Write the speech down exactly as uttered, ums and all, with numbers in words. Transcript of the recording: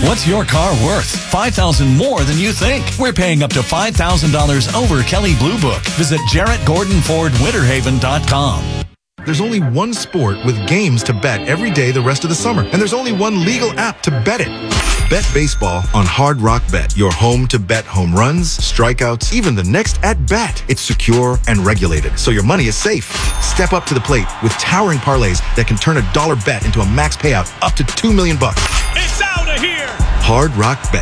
What's your car worth? five thousand dollars more than you think. We're paying up to five thousand dollars over Kelley Blue Book. Visit Jarrett Gordon Ford Winterhaven dot com. There's only one sport with games to bet every day the rest of the summer, and there's only one legal app to bet it. Bet baseball on Hard Rock Bet, your home to bet home runs, strikeouts, even the next at-bat. It's secure and regulated, so your money is safe. Step up to the plate with towering parlays that can turn a dollar bet into a max payout up to two million bucks. It's out of here! Hard Rock Bet.